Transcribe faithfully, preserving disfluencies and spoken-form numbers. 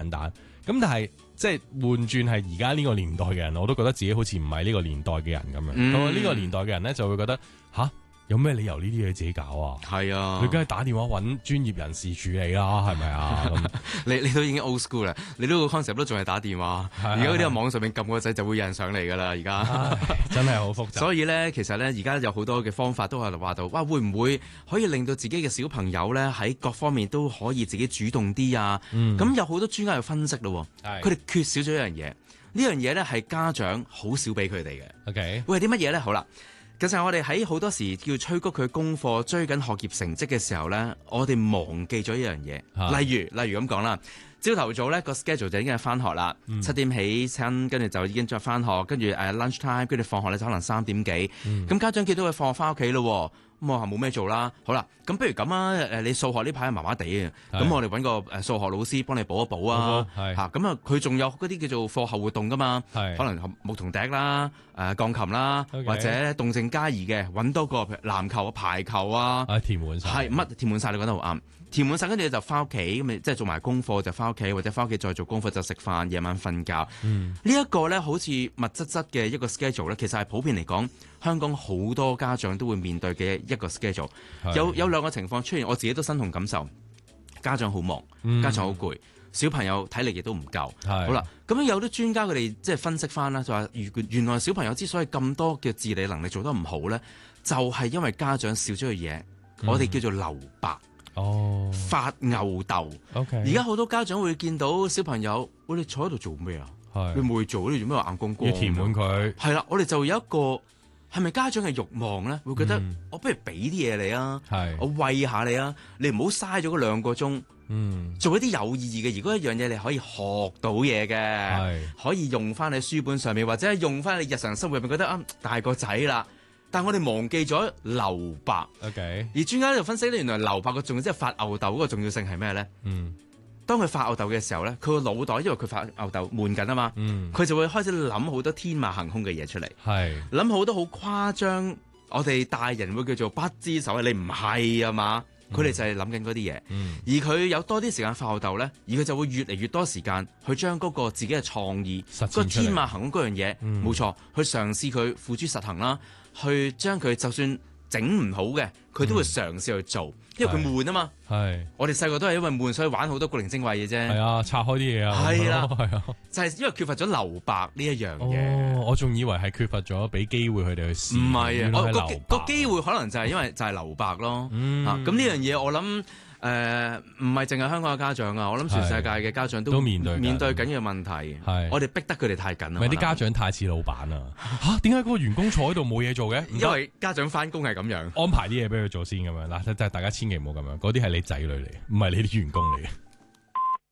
簡單。咁但係即係換轉係而家呢個年代嘅人，我都覺得自己好似唔係呢個年代嘅人咁樣。咁呢、嗯、個年代嘅人咧就會覺得吓。有咩理由呢啲嘢自己搞啊？係啊，你梗係打電話揾專業人士處理啦，係咪啊？ 你你都已經 old school 啦，你都個 concept 都仲係打電話。而家嗰啲網上面撳個掣就會有人上嚟噶啦，而家真係好複雜。所以咧，其實咧，而家有好多嘅方法都係話到，哇，會唔會可以令到自己嘅小朋友咧喺各方面都可以自己主動啲啊？咁、嗯、有好多專家去分析咯，佢哋缺少咗一樣嘢，呢樣嘢咧係家長好少俾佢哋嘅。OK， 會係啲乜嘢咧？好啦。其實我哋喺好多時叫催谷佢功課、追緊學業成績嘅時候咧，我哋忘記咗一樣嘢。例如，例如咁講啦，朝頭早咧個 schedule 就已經係翻學啦，七、嗯、點起身，跟住就已經再翻學，跟住誒 lunch time，跟住放學咧就可能三點幾。咁、嗯、家長見到佢放學翻屋企咯，咁我話冇咩做啦。好啦，咁不如咁啊，誒你數學呢排麻麻地啊，咁我哋揾個誒數學老師幫你補一補啊。嚇，咁啊佢仲有嗰啲叫做課後活動噶嘛，可能牧童笛啦、誒、呃、鋼琴啦，okay. 或者動靜皆宜嘅，揾多個籃球啊、排球啊，啊填滿晒，係乜填滿晒？你講得好啱。填滿晒，跟住就翻屋企，咁咪即係做埋功課就翻屋企，或者翻屋企再做功課就食飯，夜晚瞓覺。嗯，呢一個咧好似密質質嘅一個 schedule 咧，其實係普遍嚟講，香港好多家長都會面對嘅一個 schedule。有有兩個情況出現，我自己都身同感受。家長好忙，家長好攰，小朋友體力亦都唔夠。好啦，咁有啲專家佢哋即係分析翻啦，就話原來小朋友之所以咁多嘅自理能力做得唔好咧，就係、是、因為家長少咗嘅嘢，我哋叫做留白。哦，發吽哣。OK，而家好多家長會見到小朋友，喂，你坐喺度做咩啊？你冇去做，你做咩話眼光光？要填滿佢。係啦，我哋就有一個係咪家長嘅慾望咧？會覺得、嗯、我不如俾啲嘢你啊，我餵下你啊，你唔好嘥咗嗰兩個鐘。嗯，做一啲有意義嘅，如果一樣嘢你可以學到嘢嘅，可以用翻你書本上面，或者係用翻你日常生活入面，覺得啊大個仔啦。但我哋忘記咗留白。OK， 而專家呢度分析咧，原來留白個重要，即係發吽哣嗰個重要性係咩咧？嗯，當佢發吽哣嘅時候咧，佢個腦袋因為佢發吽哣悶緊啊嘛，嗯，佢就會開始諗好多天馬行空嘅嘢出嚟，係諗好多好誇張，我哋大人會叫做不知所謂，你唔係啊嘛？佢哋就係諗緊嗰啲嘢，而佢有多啲時間發吽哣咧，而佢就會越嚟越多時間去將嗰個自己嘅創意、嗰個天馬行空嗰樣嘢，冇、嗯、錯，去嘗試佢付諸實行啦。去將佢就算整唔好嘅，佢都會嘗試去做，嗯、因為佢悶啊嘛。係，我哋細個都係因為悶，所以玩好多古靈精怪嘢啫。係啊，拆開啲嘢啊。係啦，係啊，就係、是、因為缺乏咗留白呢一樣嘢。哦，我仲以為係缺乏咗俾機會佢哋去試。唔係啊，我個個機會可能就係因為就係留白咯。嗯，咁呢樣嘢我諗。誒唔係淨係香港嘅家長啊，我諗全世界嘅家長都，都面對面對緊嘅問題。係我哋逼得佢哋太緊啦。唔係啲家長太似老闆啊！嚇，點解嗰個員工坐喺度冇嘢做嘅？因為家長翻工係咁樣安排啲嘢俾佢做先咁樣嗱，即係大家千祈唔好咁樣，嗰啲係你仔女嚟，唔係你啲員工嚟嘅。